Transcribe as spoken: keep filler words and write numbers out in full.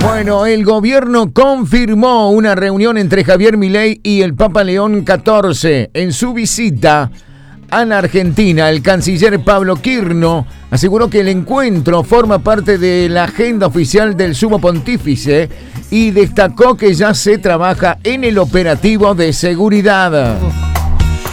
Bueno, el gobierno confirmó una reunión entre Javier Milei y el Papa León catorce. En su visita a la Argentina, el canciller Pablo Quirno aseguró que el encuentro forma parte de la agenda oficial del Sumo Pontífice y destacó que ya se trabaja en el operativo de seguridad.